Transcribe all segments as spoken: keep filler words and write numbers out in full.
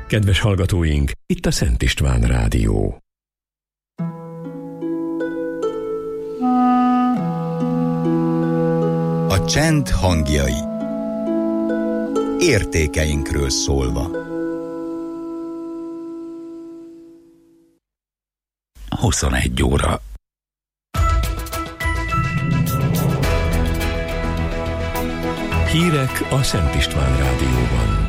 Kedves hallgatóink, itt a Szent István Rádió. A csend hangjai. Értékeinkről szólva. huszonegy óra. Hírek a Szent István Rádióban.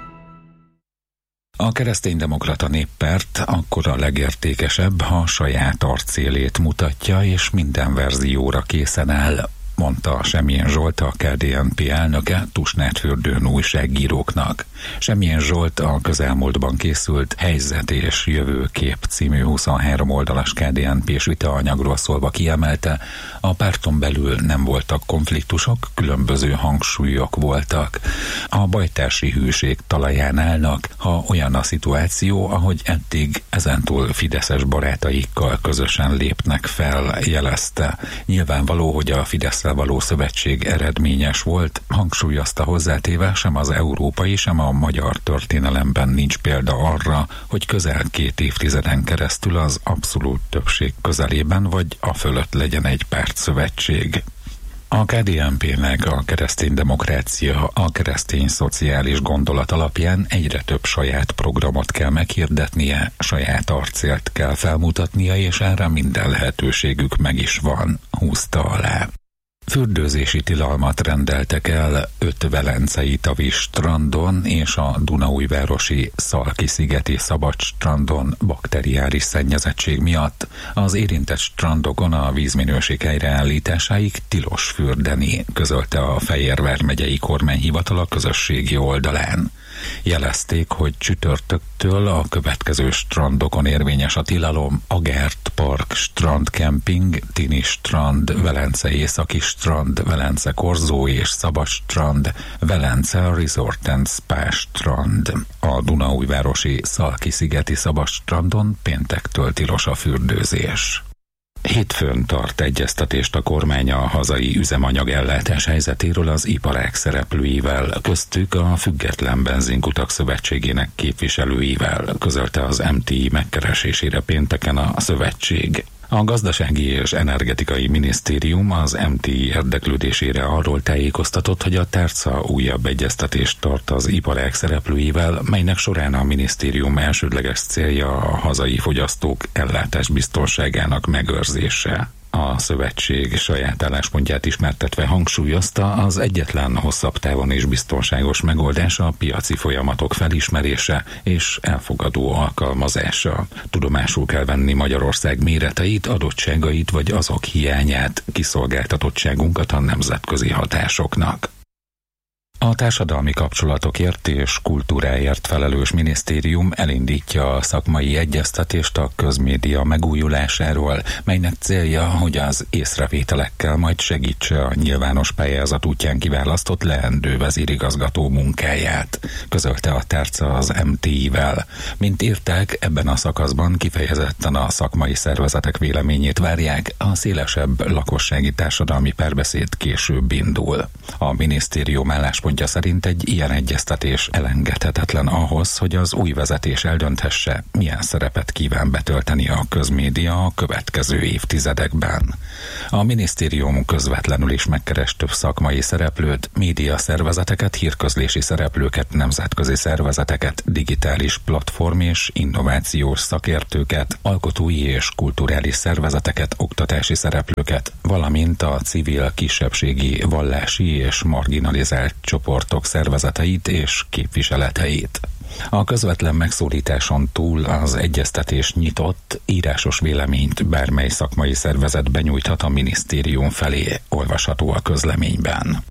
A kereszténydemokrata néppárt akkor a legértékesebb, ha a saját arcélét mutatja, és minden verzióra készen áll, mondta Semjén Zsolt, a ká dé en pé elnöke Tusnádfürdőn újságíróknak. Semjén Zsolt a közelmúltban készült Helyzet és Jövőkép című huszonhárom oldalas ká dé en pés vitaanyagról szólva kiemelte, a párton belül nem voltak konfliktusok, különböző hangsúlyok voltak. A bajtársi hűség talaján állnak, ha olyan a szituáció, ahogy eddig ezentúl fideszes barátaikkal közösen lépnek fel, jelezte. Nyilvánvaló, hogy a Fideszsel való szövetség eredményes volt, hangsúlyozta hozzátéve, sem az európai, sem a magyar történelemben nincs példa arra, hogy közel két évtizeden keresztül az abszolút többség közelében vagy a fölött legyen egy pártszövetség. A ká dé en pének a keresztény demokrácia, a keresztény szociális gondolat alapján egyre több saját programot kell meghirdetnie, saját arcélt kell felmutatnia, és erre minden lehetőségük meg is van, húzta alá. Fürdőzési tilalmat rendeltek el öt velencei tavi strandon és a dunaújvárosi Szalki-szigeti szabad strandon bakteriáris szennyezettség miatt. Az érintett strandokon a vízminőség helyreállításáig tilos fürdeni, közölte a Fejér vármegyei kormányhivatal a közösségi oldalán. Jelezték, hogy csütörtöktől a következő strandokon érvényes a tilalom: Agert Park strandkemping, Tini strand, Velence északi strand, Velence korzó és szabad strand, Velence Resort and Spa strand. A dunaújvárosi Szalki-szigeti szabad strandon péntektől tilos a fürdőzés. Hétfőn tart egyeztetést a kormány a hazai üzemanyag ellátás helyzetéről az iparág szereplőivel, köztük a Független Benzinkutak Szövetségének képviselőivel, közölte az em té i megkeresésére pénteken a szövetség. A Gazdasági és Energetikai Minisztérium az em té i érdeklődésére arról tájékoztatott, hogy a tárca újabb egyeztetést tart az iparág szereplőivel, melynek során a minisztérium elsődleges célja a hazai fogyasztók ellátásbiztonságának megőrzése. A szövetség saját álláspontját ismertetve hangsúlyozta, az egyetlen hosszabb távon és biztonságos megoldás a piaci folyamatok felismerése és elfogadó alkalmazása. Tudomásul kell venni Magyarország méreteit, adottságait vagy azok hiányát, kiszolgáltatottságunkat a nemzetközi hatásoknak. A társadalmi kapcsolatokért és kultúráért felelős minisztérium elindítja a szakmai egyeztetést a közmédia megújulásáról, melynek célja, hogy az észrevételekkel majd segítse a nyilvános pályázat útján kiválasztott leendő vezérigazgató munkáját, közölte a tárca az em té i-vel. Mint írták, ebben a szakaszban kifejezetten a szakmai szervezetek véleményét várják, a szélesebb lakossági társadalmi párbeszéd később indul. A minisztérium álláspontja szerint egy ilyen egyeztetés elengedhetetlen ahhoz, hogy az új vezetés eldönthesse, milyen szerepet kíván betölteni a közmédia a következő évtizedekben. A minisztérium közvetlenül is megkeres több szakmai szereplőt, média szervezeteket, hírközlési szereplőket, nemzetközi szervezeteket, digitális platform és innovációs szakértőket, alkotói és kulturális szervezeteket, oktatási szereplőket, valamint a civil, kisebbségi, vallási és marginalizált csoportok szervezeteit és képviseleteit. A közvetlen megszólításon túl az egyeztetés nyitott, írásos véleményt bármely szakmai szervezet benyújthat a minisztérium felé, olvasható a közleményben.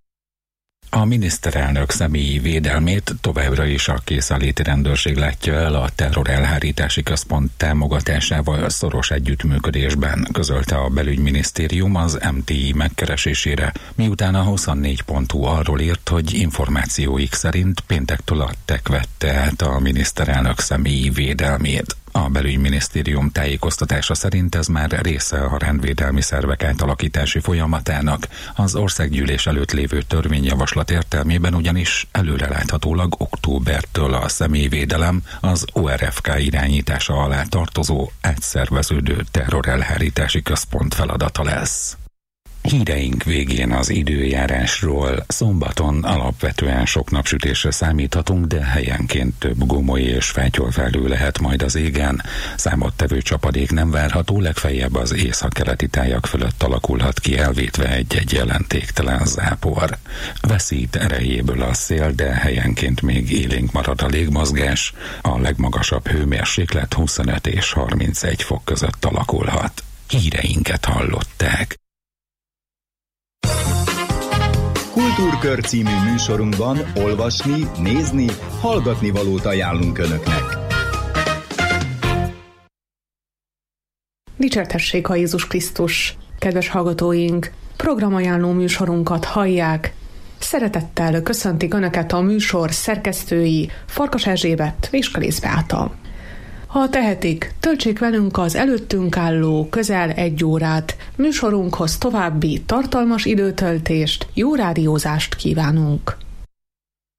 A miniszterelnök személyi védelmét továbbra is a készenléti rendőrség látja el a terrorelhárítási központ támogatásával szoros együttműködésben, közölte a belügyminisztérium az em té i megkeresésére, miután a huszonnégy pont hu arról írt, hogy információik szerint péntektől a té e ká vette át a miniszterelnök személyi védelmét. A belügyminisztérium tájékoztatása szerint ez már része a rendvédelmi szervek átalakítási folyamatának. Az országgyűlés előtt lévő törvényjavaslat értelmében ugyanis előreláthatólag októbertől a személyvédelem az o er ef ká irányítása alá tartozó átszerveződő terrorelhárítási központ feladata lesz. Híreink végén az időjárásról. Szombaton alapvetően sok napsütésre számíthatunk, de helyenként több gomoly és fátyolfelhő lehet majd az égen. Számottevő csapadék nem várható, legfeljebb az északkeleti tájak fölött alakulhat ki, elvétve egy-egy jelentéktelen zápor. Veszít erejéből a szél, de helyenként még élénk marad a légmozgás. A legmagasabb hőmérséklet huszonöt és harmincegy fok között alakulhat. Híreinket hallották. Kultúrkör című műsorunkban olvasni, nézni, hallgatni valót ajánlunk Önöknek. Dicsértessék a Jézus Krisztus! Kedves hallgatóink, programajánló műsorunkat hallják. Szeretettel köszöntik Önöket a műsor szerkesztői Farkas Erzsébet és Kalész Beáta. Ha tehetik, töltsék velünk az előttünk álló közel egy órát. Műsorunkhoz további tartalmas időtöltést, jó rádiózást kívánunk!